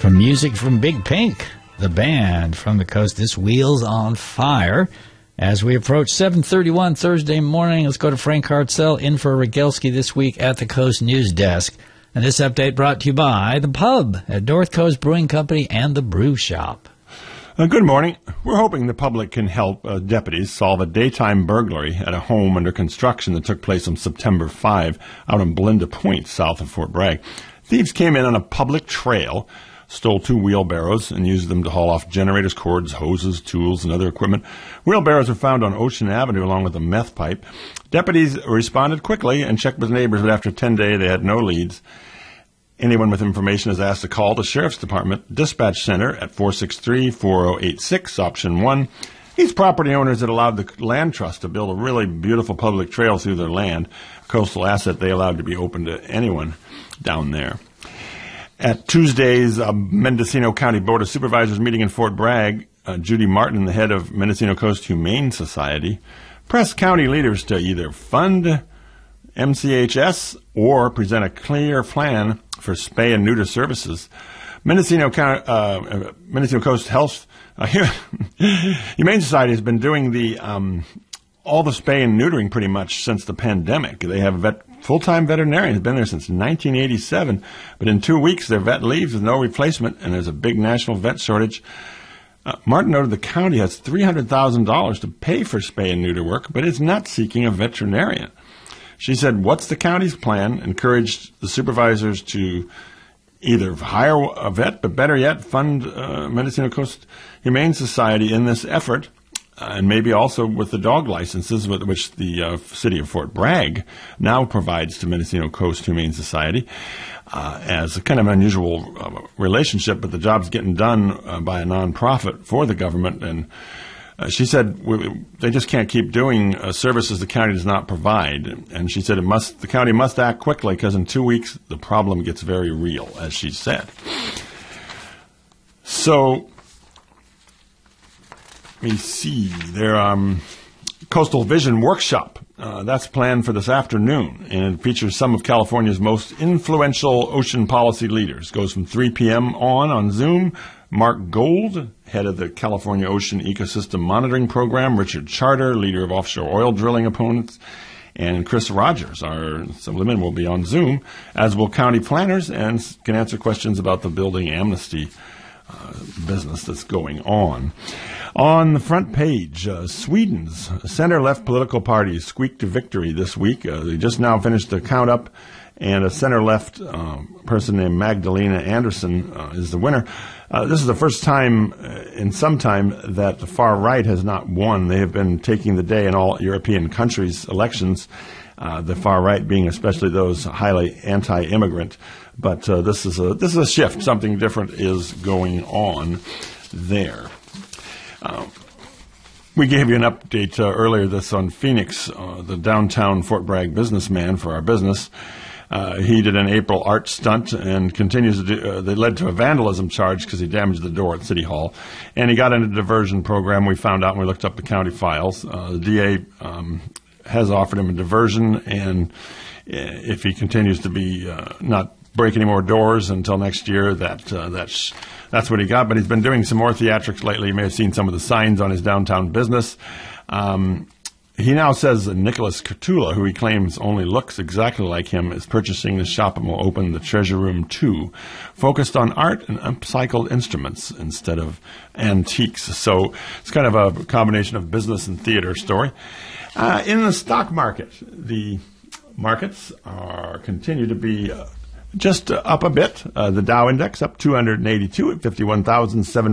From music from Big Pink, the band from the coast, this Wheels on Fire. As we approach 7:31 Thursday morning, let's go to Frank Hartzell in for Rogelski this week at the Coast News Desk. And this update brought to you by The Pub at North Coast Brewing Company and The Brew Shop. Good morning. We're hoping the public can help deputies solve a daytime burglary at a home under construction that took place on September 5 out on Belinda Point, south of Fort Bragg. Thieves came in on a public trail, stole 2 wheelbarrows, and used them to haul off generators, cords, hoses, tools, and other equipment. Wheelbarrows were found on Ocean Avenue along with a meth pipe. Deputies responded quickly and checked with neighbors, but after 10 days, they had no leads. Anyone with information is asked to call the Sheriff's Department Dispatch Center at 463-4086, option 1. These property owners had allowed the Land Trust to build a really beautiful public trail through their land, a coastal asset they allowed to be open to anyone down there. At Tuesday's Mendocino County Board of Supervisors meeting in Fort Bragg, Judy Martin, the head of Mendocino Coast Humane Society, pressed county leaders to either fund MCHS or present a clear plan for spay and neuter services. Mendocino Coast Health Humane Society has been doing all the spay and neutering pretty much since the pandemic. They have a full-time veterinarian who's been there since 1987, but in 2 weeks their vet leaves with no replacement, and there's a big national vet shortage. Martin noted the county has $300,000 to pay for spay and neuter work, but is not seeking a veterinarian. She said, what's the county's plan? Encouraged the supervisors to either hire a vet, but better yet, fund Mendocino Coast Humane Society in this effort, and maybe also with the dog licenses, which the city of Fort Bragg now provides to Mendocino Coast Humane Society, as a kind of unusual relationship, but the job's getting done by a nonprofit for the government. And she said they just can't keep doing services the county does not provide. And she said the county must act quickly because in 2 weeks the problem gets very real, as she said. So, let me see. Their Coastal Vision Workshop, that's planned for this afternoon, and it features some of California's most influential ocean policy leaders. Goes from 3 p.m. on Zoom. Mark Gold, head of the California Ocean Ecosystem Monitoring Program, Richard Charter, leader of offshore oil drilling opponents, and Chris Rogers, our Assemblyman, will be on Zoom, as will county planners, and can answer questions about the building amnesty business that's going on. On the front page, Sweden's center-left political parties squeaked to victory this week. They just now finished the count-up, and a center-left person named Magdalena Andersson is the winner. This is the first time in some time that the far right has not won. They have been taking the day in all European countries' elections, the far right being especially those highly anti-immigrant. But this is a shift. Something different is going on there. We gave you an update earlier this on Phoenix, the downtown Fort Bragg businessman for our business. He did an April art stunt and continues to do, that led to a vandalism charge because he damaged the door at City Hall. And he got in a diversion program. We found out when we looked up the county files. The DA has offered him a diversion, and if he continues to be not break any more doors until next year, that's what he got. But he's been doing some more theatrics lately. You may have seen some of the signs on his downtown business. He now says that Nicholas Cotula, who he claims only looks exactly like him, is purchasing the shop and will open the Treasure Room 2, focused on art and upcycled instruments instead of antiques. So it's kind of a combination of business and theater story. In the stock market, the markets continue to be just up a bit. The Dow Index up 282 at 51,700.